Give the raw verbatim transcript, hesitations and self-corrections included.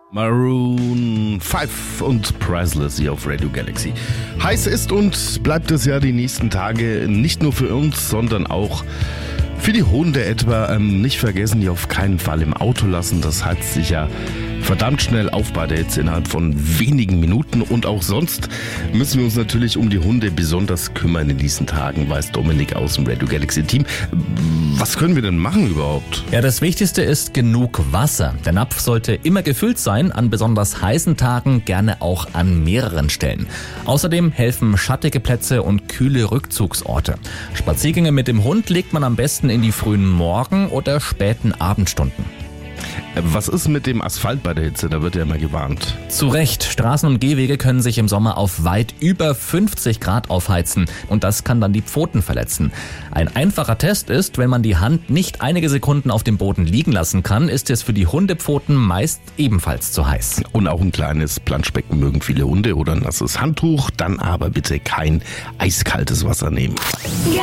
Maroon fünf und Priceless hier auf Radio Galaxy. Heiß ist und bleibt es ja die nächsten Tage nicht nur für uns, sondern auch für die Hunde etwa. Ähm, nicht vergessen, die auf keinen Fall im Auto lassen. Das heizt sich ja verdammt schnell auf bei der Hitze innerhalb von wenigen Minuten. Und auch sonst müssen wir uns natürlich um die Hunde besonders kümmern in diesen Tagen, weiß Dominik aus dem Radio Galaxy Team. Was können wir denn machen überhaupt? Ja, das Wichtigste ist genug Wasser. Der Napf sollte immer gefüllt sein, an besonders heißen Tagen gerne auch an mehreren Stellen. Außerdem helfen schattige Plätze und kühle Rückzugsorte. Spaziergänge mit dem Hund legt man am besten in die frühen Morgen- oder späten Abendstunden. Was ist mit dem Asphalt bei der Hitze? Da wird ja immer gewarnt. Zu Recht, Straßen und Gehwege können sich im Sommer auf weit über fünfzig Grad aufheizen und das kann dann die Pfoten verletzen. Ein einfacher Test ist, wenn man die Hand nicht einige Sekunden auf dem Boden liegen lassen kann, ist es für die Hundepfoten meist ebenfalls zu heiß. Und auch ein kleines Planschbecken mögen viele Hunde oder ein nasses Handtuch, dann aber bitte kein eiskaltes Wasser nehmen.